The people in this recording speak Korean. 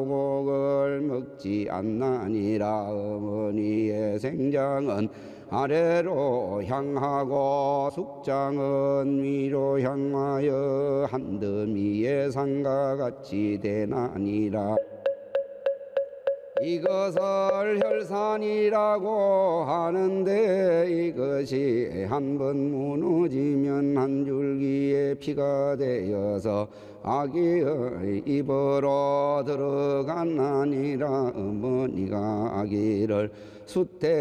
곡을 먹지 않나니라. 어머니의 생장은 아래로 향하고 숙장은 위로 향하여 한더미의 상과 같이 되나니라. 이것을 혈산이라고 하는데 이것이 한번 무너지면 한 줄기의 피가 되어서 아기의 입으로 들어가나니라. 어머니가 아기를 숫대